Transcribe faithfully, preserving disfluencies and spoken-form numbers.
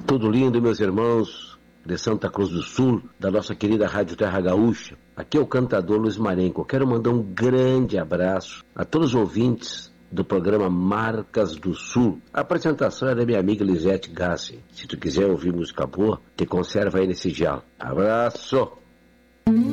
Tudo lindo, meus irmãos de Santa Cruz do Sul, da nossa querida Rádio Terra Gaúcha. Aqui é o cantador Luiz Marenco. Eu quero mandar um grande abraço a todos os ouvintes do programa Marcas do Sul. A apresentação é da minha amiga Lisete Gassi. Se tu quiser ouvir música boa, te conserva aí nesse dial. Abraço!